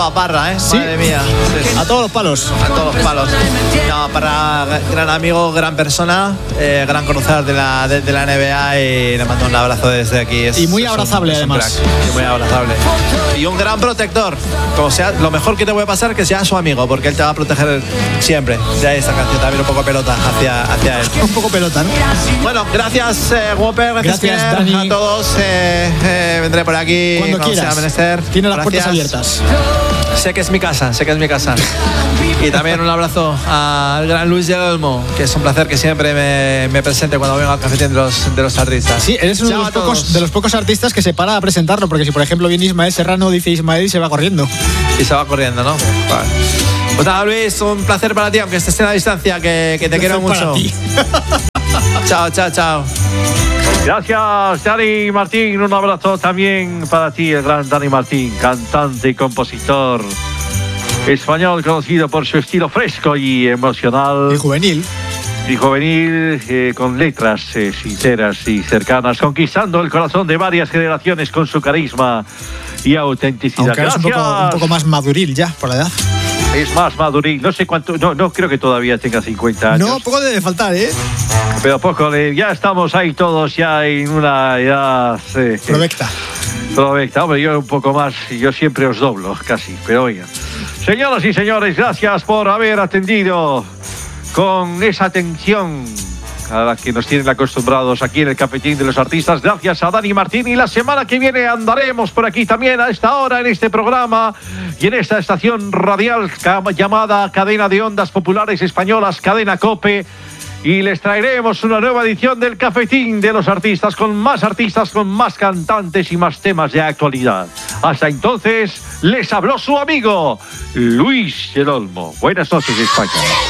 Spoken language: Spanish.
Parra, ¿Sí? Madre mía. Sí. A todos los palos. A todos los palos. No, Parra, gran amigo, gran persona, gran conocedor de la NBA y le mando un abrazo desde aquí. Y muy abrazable, además. Y muy abrazable. Y un gran protector. Como sea, lo mejor que te puede pasar es que sea su amigo, porque él te va a proteger siempre. De ahí esta canción también un poco pelota hacia él. Un poco pelota, ¿no? Bueno, gracias, Whopper. Gracias Dani. a todos. Vendré por aquí cuando quieras. sea menester. Tiene las puertas abiertas. Sé que es mi casa, Y también un abrazo al gran Luis del Olmo, que es un placer que siempre me presente cuando vengo al cafetín de los artistas. Sí, eres uno de los pocos artistas que se para a presentarlo, porque si por ejemplo viene Ismael Serrano, dice Ismael y se va corriendo. Y se va corriendo, ¿no? Vale. Pues nada, Luis, un placer para ti, aunque estés en la distancia, que te quiero mucho. Chao. Gracias, Dani Martín. Un abrazo también para ti, el gran Dani Martín, cantante y compositor español conocido por su estilo fresco y emocional. Y juvenil, con letras sinceras y cercanas, conquistando el corazón de varias generaciones con su carisma y autenticidad. Aunque es un poco más maduril ya, por la edad. Es más maduril, no sé cuánto, no creo que todavía tenga 50 años. No, poco debe faltar, Pero poco, ya estamos ahí todos ya en una edad... Provecta, hombre, yo un poco más, yo siempre os doblo, casi, pero oiga. Señoras y señores, gracias por haber atendido con esa atención a la que nos tienen acostumbrados aquí en el Cafetín de los Artistas. Gracias a Dani Martín, y la semana que viene andaremos por aquí también a esta hora en este programa y en esta estación radial llamada Cadena de Ondas Populares Españolas, Cadena COPE, y les traeremos una nueva edición del Cafetín de los Artistas con más cantantes y más temas de actualidad. Hasta entonces, les habló su amigo Luis del Olmo. Buenas noches, España.